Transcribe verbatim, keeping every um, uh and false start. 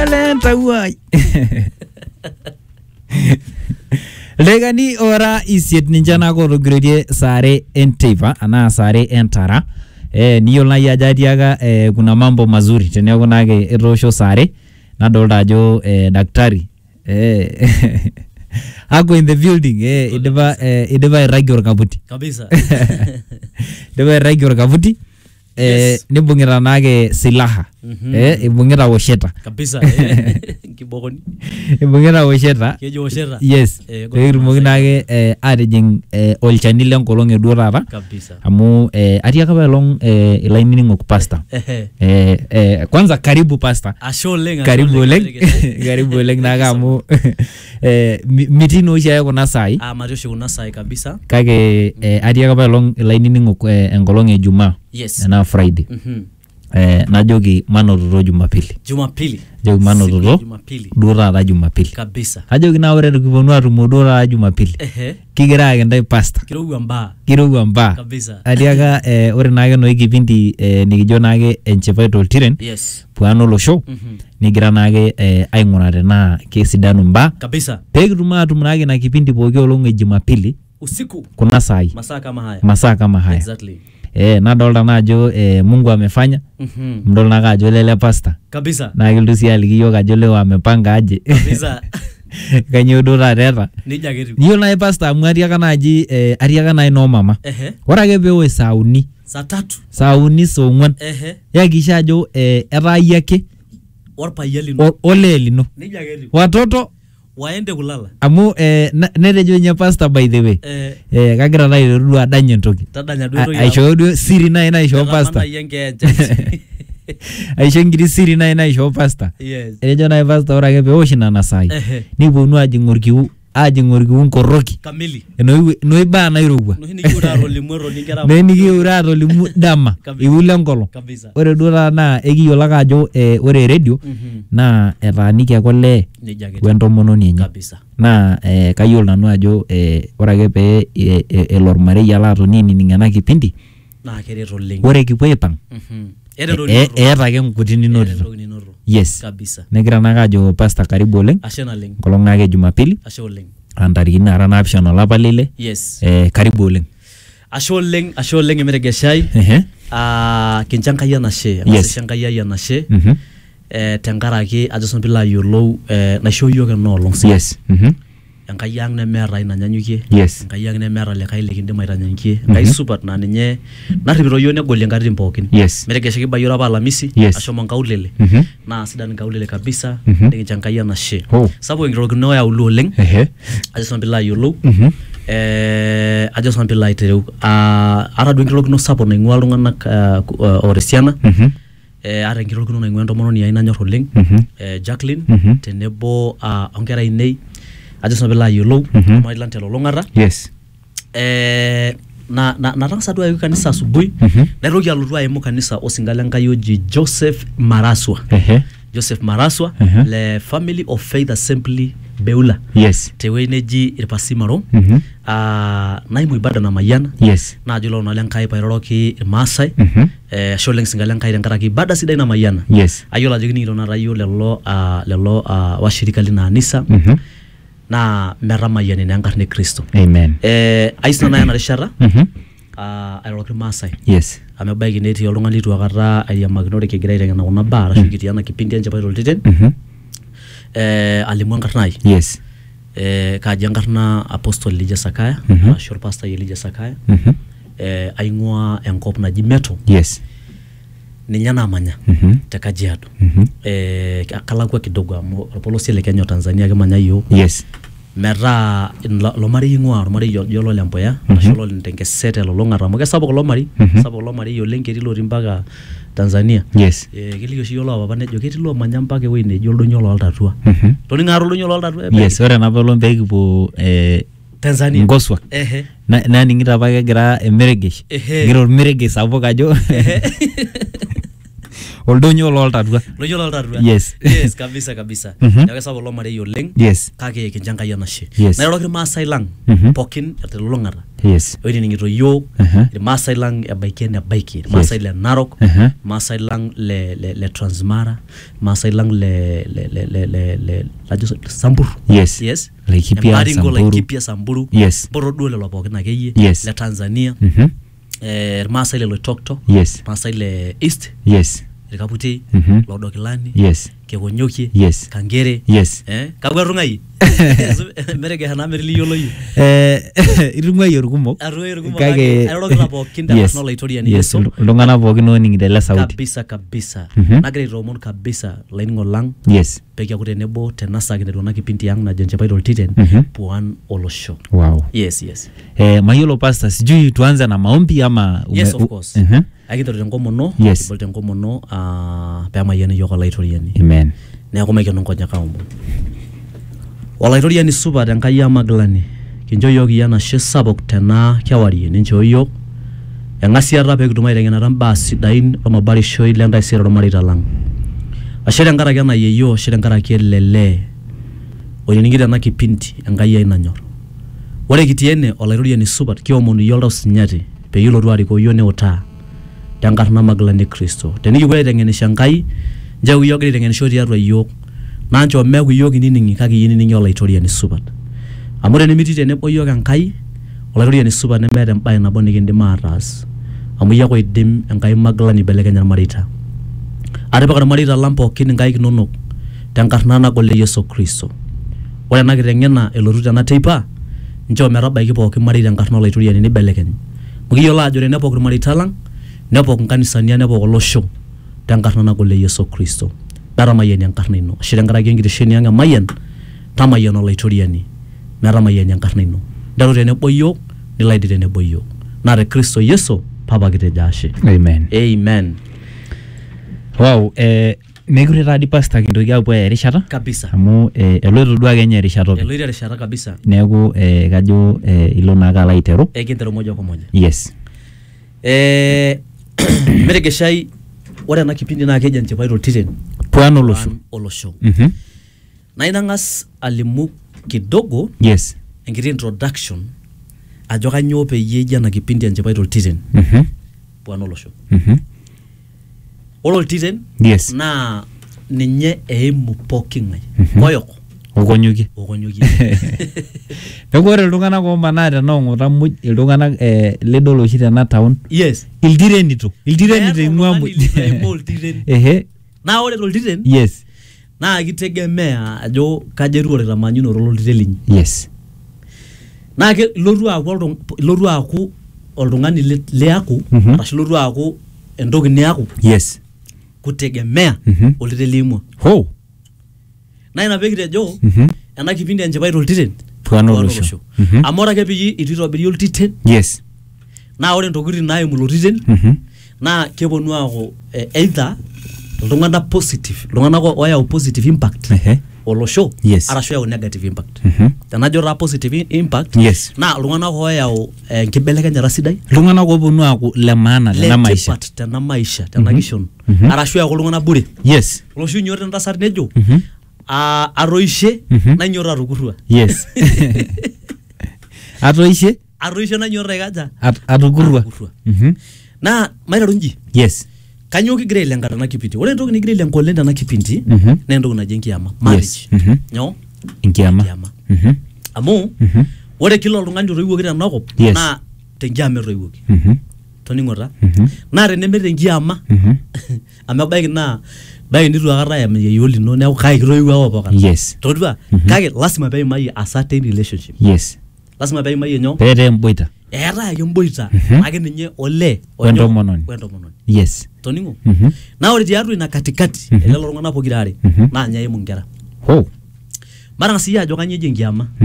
Walenta wai. Legani ora isiet ninjana ko rogredie sare enteva ana sare entara. Eh niyo na ya jadiaga eh, kuna mambo mazuri tena kuna ke erosho sare na dolda ajo eh, daktari eh ako in the building eh ideva eh, ideva regular kabuti kabisa ideva regular kabuti eh yes. Nibungira nage silaha mm -hmm. Eh ibungira wosheta kabisa eh kibogoni ibungira wosheta kejo wosheta yes eh ibungira nage eh adjing eh olchani lenkolong edurara kabisa amu eh atiaka balong eh elaini ngok pasta eh eh kwanza karibu pasta asholenga karibu leng karibu leng naga amu eh mitino ushaya kuna sai ah marisho kuna sai kabisa kage eh atiaka balong elaini ngok enkolong ejuma yes na Friday mhm eh najoki manotoro Jumapili Jumapili joki manotoro Jumapili dura ra Jumapili kabisa ajoki na ore tukiponu atumo dura Jumapili ehe kigira ake ndai pasta kirogwa mba kirogwa mba kabisa adiaga eh ore nake no ikipindi eh nikijo nake enchipai toltiren yes puano lo show mhm nigira nake eh aingurare na kesidanu mba kabisa pekituma atum nake na kipindi poki olongo e Jumapili usiku kuna sai masaa kama haya masaa kama haya exactly eh nadolta najo eh Mungu amefanya mhm mdol naka ajo lele pasta kabisa na kildusi alikiyo kajo leo amepanga aje kabisa kanyo dora reta nija getu niyo na pasta amwari aka naji eh ariaka na ino mama ehe ora ke bewe sauni saa tatu sauni songwan ehe yakisha ajo eh erai yake orpa yelino ole lino nija getu watoto waende kulala amu eh nerejo nya pasta by the way eh eh kagira na iru adanye ntoki tadanya duo aisho siri na ina isho pasta aisho ngiri siri na ina isho pasta yes erejo na pasta ora ke beoshina na sai nibonu ajingorkiu ajingorkiu nkoroki kamili no no iba na irogwa no hini kiura rolimwero ningera no hini kiura rolimu dama iwule nkolo kabisa ore dura na ekiyola ajo eh ore radio na etaaniki akole wentomononi enye kabisa na eh kayiolo nanu ajo eh ore ake pe elormarei yala atonini ningana kipindi na kereto leng ore kipoipang mhm eeta ake nkutini notito yes kabisa negira naka ajo pasta karibu oleng ashena leng kolong nake Jumapili ashe oleng antarikini ara naapishana olapa lile yes eh karibu oleng ashe oleng ashe oleng emetegeshai ehe ah kinchankaya nashe ashankaya nashe mhm eh tenkaraki ajo sonpila yolou eh naisho yook enoolong yes mhm enkayang nemeeta inanyanyukie yes enkayang nemeeta lekae likindim aitanyanyikie ngai supat na ninye naripito yo negol enkatitin pookin yes metegeshaki bayo apa alamisi yes. ashomo nkaulele mhm na sidan nkaulele kabisa mm -hmm. nikinchankaya nashe oh. sapo ngirokino ya ulu oleng ehe ajo sonpila yolou mhm eh ajo sonpila itereu ah ara do ngirokino sapo naingua ltunganak uh, oresiana mhm eh ara ngirokino naingua ntomononi ai nanyor oleng eh Jacqueline tenebo uh, onkera inei ajo sonpila yolou mailan telolongara yes eh na na natangasa tu ayo kanisa asubuhi nairoki alutu aimu kanisa osingala nkayoji Joseph Maraswa ehe Joseph Maraswa le Family of Faith Assembly Beula yes tewe neji irpasimaro mhm ah naimu ibada na mayana yes na jolo na lenkai pairoroki irmasai mhm eh sholeng singala nkai tenkaraki ibada sidai na mayana yes ayola jigini ro na rayo lelo ah lelo ah washirika lina anisa mhm na meramayani na nkarne Kristo amen eh aisna na yana rishara mhm ah airoroki masai yes amebaiki netii oltung'ani litu akata airiamakinore kigira aiteng'ena kuna baa arashu kitiana kipindi enchipai toltiten mhm eh alimu enkarna ai yes eh kaji enkarna Apostle Elijah Sakaya arashu Pastor Elijah Sakaya mhm eh aing'ua enkop naji Meto yes ninye namanya mhm te Kajiado mhm eh kalakwa kidogo amu orpolosie le Kenya Tanzania kemanya yiok yes metaa lo mari ing'ua mari yolo lempoya arashu lo ntenkesete lolong'ata amu kesapuk lo mari sapuk lo mari oleng ketii lotii mpaka Tanzania yes eh kilio shi yolo apa nejo ketii lo manya mpaka ewei nejo oldonyo loltatua mhm toning'aro oldonyo loltatua yes ore napalo mpekipo eh Tanzania ngoswa ehe na nani ngita pa kegira emeregesh Ehe. ngiro meregesh sapuk ajo Oldonyo loltatua. Oldonyo loltatua. Yes. Yes, kabisa kabisa. Mhm. Neeku kesapuk ilo marei oleng. Yes. Kake kincho Enkai enashe. Yes. Nairoroki irmaasai lang Mhm. pookin telulung'ata. Yes. Oinining'ito yiok, Uh-huh. irmaasai lang ebaiki enebaiki, irmaasai le Narok, Uh-huh. irmaasai lang le le le Transmara, irmaasai lang le le le le le le lajo Samburu. Yes. Yes. Laikipia, Embaringo, Samburu. Laikipia, Samburu. Yes. Borro duo lelo pookin akeyie. Yes. Le Tanzania. Mhm. Eh, irmaasai le Loitoktok. Yes. Irmaasai le East. Yes. Irkaputei. Mhm. Lodokilani. Yes. Kekonyokie. Yes. Kangere. Yes. Eh, kakwa tung'ai. Mereke hana meriliyiolo yio. Eh, irung'wayie irkumok. Arroi irkumok Kake- kake airorokita pookin Yes. tenkarna olaituriani Yes, Yesu. iltung'anak pookin ooning'ito ele sauti. Kabisa kabisa. Mhm. Nagira aitoomon kabisa laining'o lang Yes. pekiaku tenebo tenasa kiteru ena kipindi ang najo Enchipai toltiten Mhm. puan olosho. Wow. Yes, yes. Eh, mayiolo pastor, sijui tuanze na maombi ama ume- Yes, of u- course. Mhm. Akinteru tenkomono, Yes. kibol tenkomono ah, peemayian iyiok olaitoriani. Amen. Neeku maikeno nkonyek aomon. Olaitoriani supat Enkai amagilani, kincho yiok iyie enashe sapuk tena kewarie ninchoo yiok eng'asiata peekitum aiteng'enata mbaa sidain ormabarishoi lentaisere ormareita lang. Ashe tenkaraki ena yeyio, ashe tenkaraki ele lee oinining'ito ena kipindi Enkai ai nanyorr. Ore kitii ene olaitoriani supat kiomonu iyie oltau sinyati peyie ilotu arikoo yiok niutaa tenkarna magilani Kristo. Tenikipuo aiteng'enisho Enkai, nchoo yiok kigira aiteng'enisho tiatua yiok. Naa nchoo meeku yiok inining'i kake iyie inining'i olaitoriani supat. Amu tenemitii tenebo yiok Enkai, olaitoriani supat nemeeta embaye nabo nikindim ataas. Amu iyie ake oidim Enkai magilani aibelekenya irmareita. Atipika irmareita lang pookin inkaik inonok tenkarna nagol e Yesu Kristo. Ore ena kiteng'ena elotu tena teipa, nchoo metabaiki pookin marei tenkarna olaitoriani nibelekeny. Amu kiyiolo ajo tenepok irmareita lang, nepok inkanisani nepok olosho tenkarna nagol e Yesu Kristo. Metamayiani enkarna ino. Ashe tenkaraki enkitesheni ang emayian, tamayian olaitoriani metamayiani enkarna ino. Nteru tenebo yiok, nilo aidip tenebo yiok. Naa te Kristo Yesu papa kitejo ashe. Amen. Amen. Wow, eh, mekure taadi pastor kintoki apuo aya erishata Kabisa. amu eh, eloito duo ake ninye erishata openy. Eloito erishata kabisa. Neeku eh, kajo eh, ilo naake alo aiteru. Ekinteru moja kwa moja. Yes. Eh, metegeshai ore ena kipindi naa keji Enchipai toltiten Puan olosho. puan olosho. Mhm. Naa nang'as alimu kidogo Yes. enkiti introduction ajo kanyioo peyie eji ena kipindi Enchipai toltiten Mhm. puan olosho. Mhm. Ore oltiten Yes. naa ninye eimu pooking'ae Mhm. koyok Okonyokie. okonyokie. Neeku ore iltung'anak omanaa tenaong'ota muj, iltung'anak eh, lidol oshi tena town, Yes. iltirenito. Iltirenito Meeta ing'ua muj. oltung'ani litu eimu oltiten. Ehe. Naa ore toltiten Yes. naa kitegemea ajo kaja etiu orkitamanyunoto loltiten linyi. Yes. Naa ke- ilotu aaku oltung- ilotu aaku oltung'ani li- liaku Mhm. arashu ilotu aaku entoki niaku Yes. kutegemea Mhm. oltiten liimua. Ho. Naa ina peekitejo Mhm. ena kipindi Enchipai toltiten Puan olosho. Mhm. amu ore ake peyie itu itobiri oltiten Yes. naa ore ntokitin naimu ilo titen Mhm. naa keponu aaku eh, either iltung'anak positive, iltung'anak o- oyau positive impact Ehe. olosho Yes. arashu eyau negative impact. Mhm. Tenajo taa positive i- impact Yes. naa iltung'anak oyau eh, enkibelekenyata sidai Iltung'anak oponu aaku le maana tena maisha. letipat tena maisha tena Mhm. kishon Mhm. arashu eyau iltung'anak bure Yes. olosho inyoto entasat nejo Mhm. "Ah, atoishe Mhm. nanyoto atukurrua Yes. Atoishe, atoishe nanyoto aikaja at- atukurrua. atukurrua." Mhm. Naa maiteru inji Yes. kanyioo kigira ailenga tena kipindi. Ore entoki nikigira ailenga oleng tena kipindi Mhm. naa entoki naji enkiama, marriage. Mhm. Nyoo? Enkiama. Enkiama. Mhm. Amu Mhm. ore kila oltung'ani otoiwuoki tenakop Yes. naa tenkiama etoiwuoki. Mhm. Toning'o taa. Mhm. Naa tenemetii enkiama Mhm. amu ebaiki naa baiki nitu aikata ayam yeyio lino neeku kai kitoiwuo apa pokira. Yes. Todua Mhm. kake lasima peimayie a certain relationship. Yes. Lasima peimayie nyoo? Peete emboita. Eetai ake mboita Mhm. ake ninye olee Wentomononi. wentomononi. Yes. Toning'o? Mhm. Naa ore tiatua ina katikati Mhm. elelo tung'anak pokira are Mhm. naa ninye eimu nkera. Ho. Matang'as iyie ajo kanyioo eji enkiama.